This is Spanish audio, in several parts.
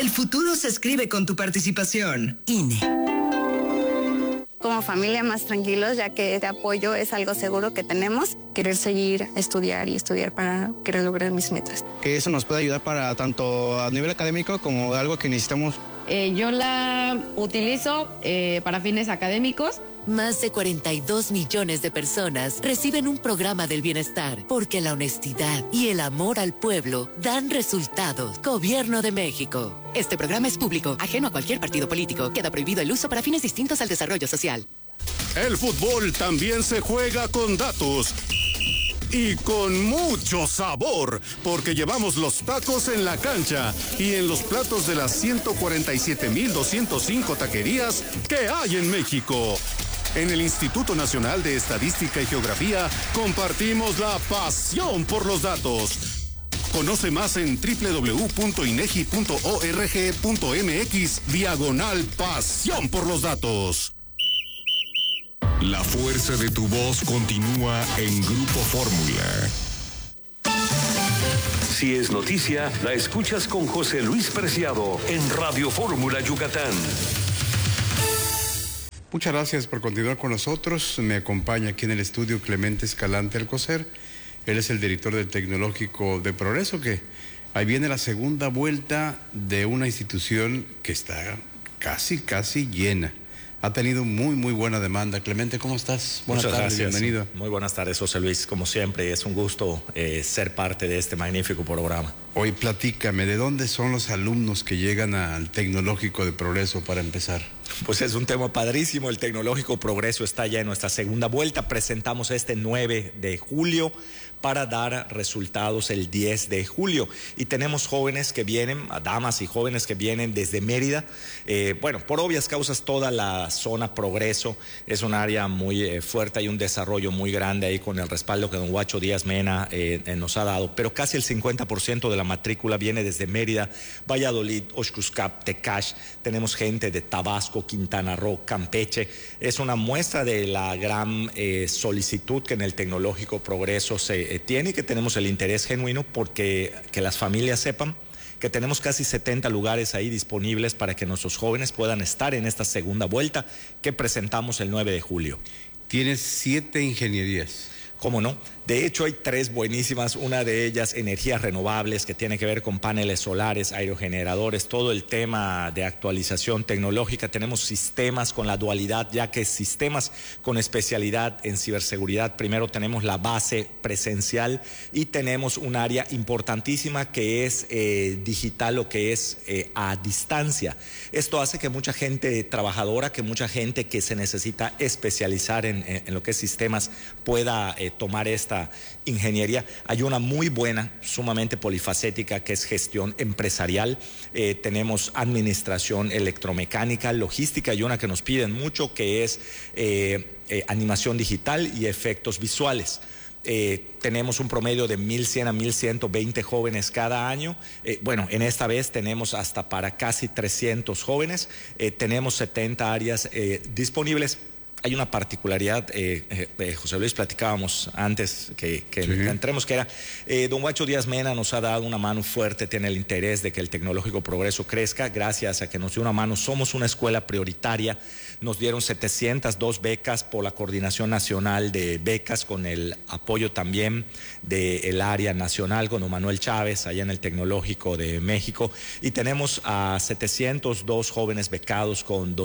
El futuro se escribe con tu participación. INE. Como familia más tranquilos, ya que este apoyo es algo seguro que tenemos. Querer seguir estudiar y estudiar para querer lograr mis metas. Que eso nos puede ayudar para tanto a nivel académico como algo que necesitamos. Yo la utilizo para fines académicos. Más de 42 millones de personas reciben un programa del bienestar porque la honestidad y el amor al pueblo dan resultados. Gobierno de México. Este programa es público, ajeno a cualquier partido político. Queda prohibido el uso para fines distintos al desarrollo social. El fútbol también se juega con datos. Y con mucho sabor, porque llevamos los tacos en la cancha y en los platos de las 147,205 taquerías que hay en México. En el Instituto Nacional de Estadística y Geografía compartimos la pasión por los datos. Conoce más en www.inegi.org.mx/pasión por los datos. La fuerza de tu voz continúa en Grupo Fórmula. Si es noticia, la escuchas con José Luis Preciado en Radio Fórmula Yucatán. Muchas gracias por continuar con nosotros. Me acompaña aquí en el estudio Clemente Escalante Alcocer. Él es el director del Tecnológico de Progreso, que ahí viene la segunda vuelta de una institución que está casi llena. Ha tenido muy buena demanda. Clemente, ¿cómo estás? Buenas tardes, bienvenido. Muy buenas tardes, José Luis. Como siempre, es un gusto ser parte de este magnífico programa. Hoy platícame, ¿de dónde son los alumnos que llegan al Tecnológico de Progreso para empezar? Pues es un tema padrísimo. El Tecnológico Progreso está ya en nuestra segunda vuelta. Presentamos este 9 de julio para dar resultados el 10 de julio. Y tenemos jóvenes que vienen, damas y jóvenes que vienen desde Mérida. Por obvias causas, toda la zona Progreso es un área muy fuerte. Hay un desarrollo muy grande ahí con el respaldo que don Huacho Díaz Mena nos ha dado. Pero casi el 50% de la matrícula viene desde Mérida, Valladolid, Oaxaca, Tecash. Tenemos gente de Tabasco, Quintana Roo, Campeche. Es una muestra de la gran solicitud que en el Tecnológico Progreso se tiene y que tenemos el interés genuino porque que las familias sepan que tenemos casi 70 lugares ahí disponibles para que nuestros jóvenes puedan estar en esta segunda vuelta que presentamos el 9 de julio. Tienes 7 ingenierías. ¿Cómo no? De hecho, hay 3 buenísimas, una de ellas energías renovables que tiene que ver con paneles solares, aerogeneradores, todo el tema de actualización tecnológica. Tenemos sistemas con la dualidad, ya que sistemas con especialidad en ciberseguridad. Primero tenemos la base presencial y tenemos un área importantísima que es digital o que es a distancia. Esto hace que mucha gente trabajadora, que mucha gente que se necesita especializar en lo que es sistemas pueda tomar esta ingeniería. Hay una muy buena, sumamente polifacética, que es gestión empresarial. Tenemos administración electromecánica, logística, y una que nos piden mucho, que es animación digital y efectos visuales. Tenemos un promedio de 1,100 a 1,120 jóvenes cada año. En esta vez tenemos hasta para casi 300 jóvenes. Tenemos 70 áreas disponibles. Hay una particularidad, José Luis, platicábamos antes que entremos, que era, don Huacho Díaz Mena nos ha dado una mano fuerte, tiene el interés de que el Tecnológico Progreso crezca. Gracias a que nos dio una mano, somos una escuela prioritaria. Nos dieron 702 becas por la Coordinación Nacional de Becas, con el apoyo también del área nacional, con don Manuel Chávez, allá en el Tecnológico de México. Y tenemos a 702 jóvenes becados con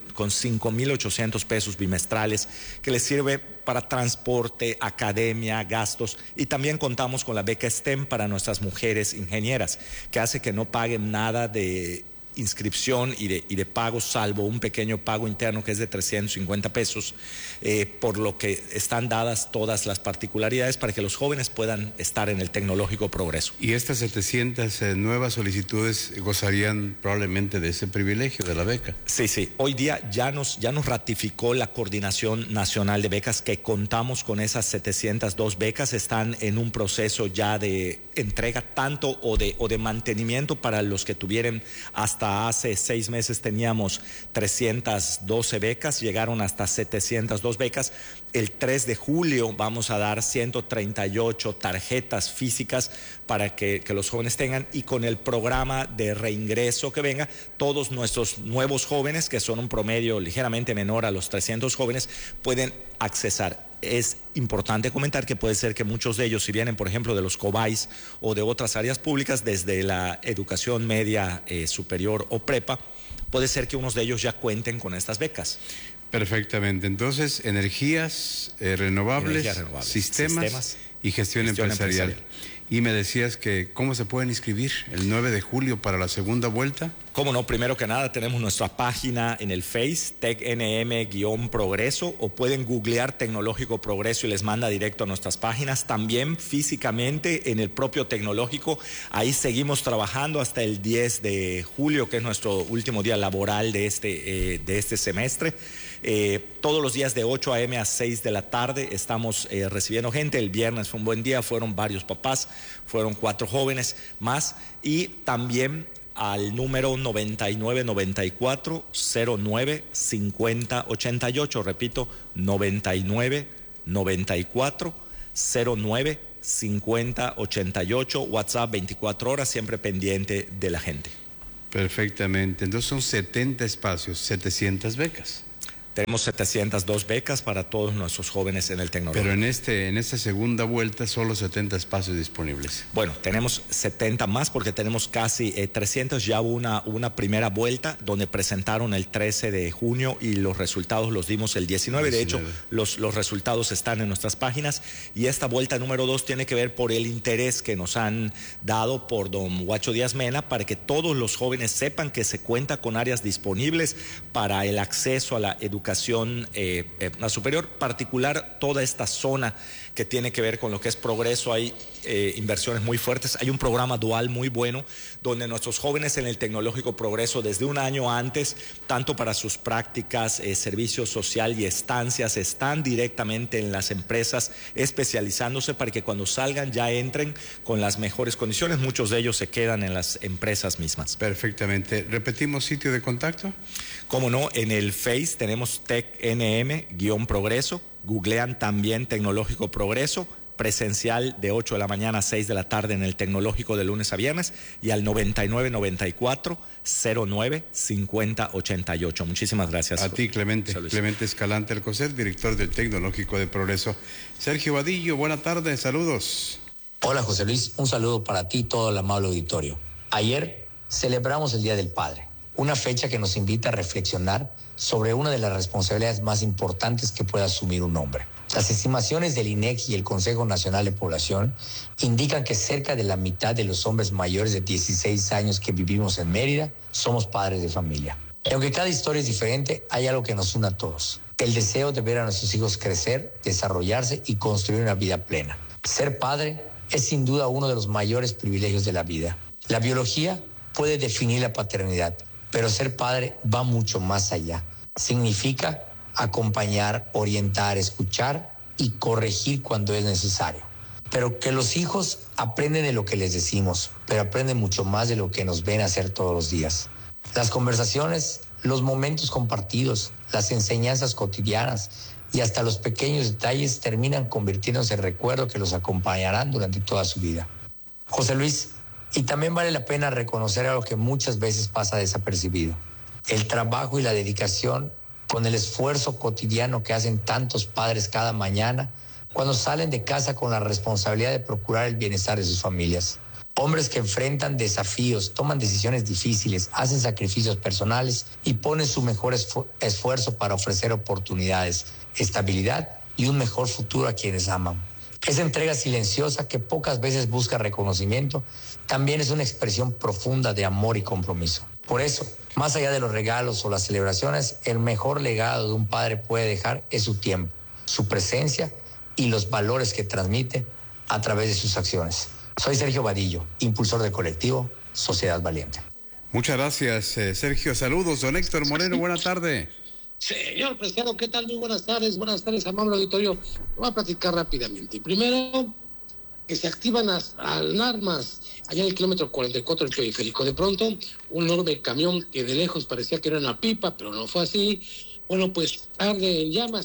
5,800 pesos bimestrales, que les sirve para transporte, academia, gastos. Y también contamos con la beca STEM para nuestras mujeres ingenieras, que hace que no paguen nada de inscripción y de pago, salvo un pequeño pago interno que es de 350 pesos, por lo que están dadas todas las particularidades para que los jóvenes puedan estar en el Tecnológico Progreso. Y estas 700 nuevas solicitudes gozarían probablemente de ese privilegio de la beca. Sí. Hoy día ya nos ratificó la Coordinación Nacional de Becas que contamos con esas 702 becas. Están en un proceso ya de entrega tanto o de mantenimiento para los que tuvieran hasta hace 6 meses teníamos 312 becas, llegaron hasta 702 becas El 3 de julio vamos a dar 138 tarjetas físicas para que los jóvenes tengan, y con el programa de reingreso que venga, todos nuestros nuevos jóvenes, que son un promedio ligeramente menor a los 300 jóvenes, pueden accesar. Es importante comentar que puede ser que muchos de ellos, si vienen, por ejemplo, de los COBAIS o de otras áreas públicas, desde la educación media, superior o prepa, puede ser que unos de ellos ya cuenten con estas becas. Perfectamente. Entonces, energías renovables, sistemas y gestión empresarial. Y me decías que ¿cómo se pueden inscribir el 9 de julio para la segunda vuelta? Cómo no, primero que nada tenemos nuestra página en el Face, TecNM-Progreso, o pueden googlear Tecnológico Progreso y les manda directo a nuestras páginas. También físicamente en el propio Tecnológico, ahí seguimos trabajando hasta el 10 de julio, que es nuestro último día laboral de este semestre. Todos los días de 8 a.m. a 6 de la tarde estamos recibiendo gente. El viernes fue un buen día, fueron varios papás, fueron 4 jóvenes más, y también al número 9994-09-5088, repito, 9994-09-5088, WhatsApp 24 horas, siempre pendiente de la gente. Perfectamente, entonces son 70 espacios, 700 becas. Tenemos 702 becas para todos nuestros jóvenes en el tecnológico. Pero en esta segunda vuelta solo 70 espacios disponibles. Bueno, tenemos 70 más porque tenemos casi 300. Ya hubo una primera vuelta donde presentaron el 13 de junio y los resultados los dimos el 19. De hecho, los resultados están en nuestras páginas. Y esta vuelta número 2 tiene que ver por el interés que nos han dado por don Huacho Díaz Mena, para que todos los jóvenes sepan que se cuenta con áreas disponibles para el acceso a la educación superior, particular toda esta zona que tiene que ver con lo que es Progreso. Hay inversiones muy fuertes, hay un programa dual muy bueno donde nuestros jóvenes en el Tecnológico Progreso, desde un año antes, tanto para sus prácticas, servicio social y estancias, están directamente en las empresas especializándose para que cuando salgan ya entren con las mejores condiciones. Muchos de ellos se quedan en las empresas mismas. Perfectamente. ¿Repetimos sitio de contacto? Cómo no, en el Face tenemos TecNM-Progreso, googlean también Tecnológico Progreso, presencial de 8 de la mañana a 6 de la tarde en el Tecnológico de lunes a viernes, y al 9994-09-5088. Muchísimas gracias. A ti, Clemente. Clemente Escalante Alcocer, director del Tecnológico de Progreso. Sergio Vadillo, buena tarde, saludos. Hola, José Luis, un saludo para ti y todo el amable auditorio. Ayer celebramos el Día del Padre, una fecha que nos invita a reflexionar sobre una de las responsabilidades más importantes que puede asumir un hombre. Las estimaciones del INEGI y el Consejo Nacional de Población indican que cerca de la mitad de los hombres mayores de 16 años que vivimos en Mérida somos padres de familia. Y aunque cada historia es diferente, hay algo que nos une a todos: el deseo de ver a nuestros hijos crecer, desarrollarse y construir una vida plena. Ser padre es sin duda uno de los mayores privilegios de la vida. La biología puede definir la paternidad, pero ser padre va mucho más allá. Significa acompañar, orientar, escuchar y corregir cuando es necesario. Pero que los hijos aprenden de lo que les decimos, pero aprenden mucho más de lo que nos ven hacer todos los días. Las conversaciones, los momentos compartidos, las enseñanzas cotidianas y hasta los pequeños detalles terminan convirtiéndose en recuerdos que los acompañarán durante toda su vida. José Luis, y también vale la pena reconocer algo que muchas veces pasa desapercibido: el trabajo y la dedicación con el esfuerzo cotidiano que hacen tantos padres cada mañana cuando salen de casa con la responsabilidad de procurar el bienestar de sus familias. Hombres que enfrentan desafíos, toman decisiones difíciles, hacen sacrificios personales y ponen su mejor esfuerzo para ofrecer oportunidades, estabilidad y un mejor futuro a quienes aman. Esa entrega silenciosa que pocas veces busca reconocimiento también es una expresión profunda de amor y compromiso. Por eso, más allá de los regalos o las celebraciones, el mejor legado de un padre puede dejar es su tiempo, su presencia y los valores que transmite a través de sus acciones. Soy Sergio Vadillo, impulsor del colectivo Sociedad Valiente. Muchas gracias, Sergio. Saludos, don Héctor Moreno, buena tarde. Señor Preciado, ¿qué tal? Muy buenas tardes, amable auditorio. Voy a platicar rápidamente. Primero, que se activan las alarmas allá en el kilómetro 44 del periférico. De pronto, un enorme camión que de lejos parecía que era una pipa, pero no fue así. Bueno, pues arde en llamas.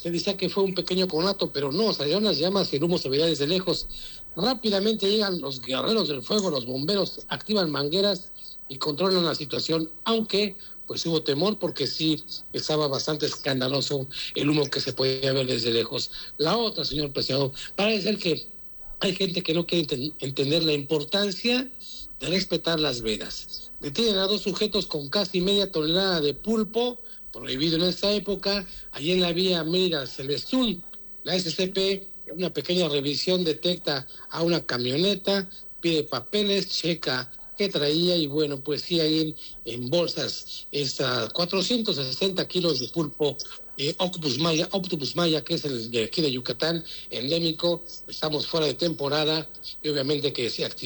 se decía que fue un pequeño conato, pero no, salieron las llamas y el humo se veía desde lejos. Rápidamente llegan los guerreros del fuego, los bomberos, activan mangueras y controlan la situación, aunque pues hubo temor porque sí estaba bastante escandaloso el humo que se podía ver desde lejos. La otra, señor Preciado, parece ser que hay gente que no quiere entender la importancia de respetar las vedas. Detienen a 2 sujetos con casi media tonelada de pulpo, prohibido en esta época, allí en la vía Mérida-Celestún. La SCP, en una pequeña revisión, detecta a una camioneta, pide papeles, checa qué traía y bueno, pues sí, ahí en bolsas, 460 kilos de pulpo, Octopus Maya, que es el de aquí de Yucatán, endémico. Estamos fuera de temporada y obviamente que se activa